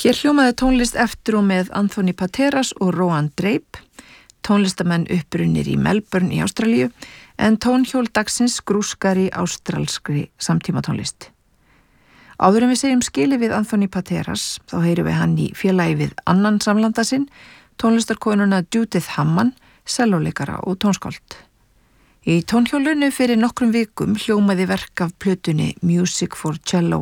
Hér hljómaði tónlist eftir og með Anthony Pateras og Rowan Drape, tónlistamenn upprunnir í Melbourne í Ástralíu, en tónhjól dagsins grúskar í ástralskri samtímatónlist. Áður en við segjum skili við Anthony Pateras, þá heyrum við hann í félagi við annan samlanda sinn, tónlistarkonuna Judith Hamman, sellóleikara og tónskáld. Í tónhjólinu fyrir nokkrum vikum hljómaði verk af plötunni Music for Cello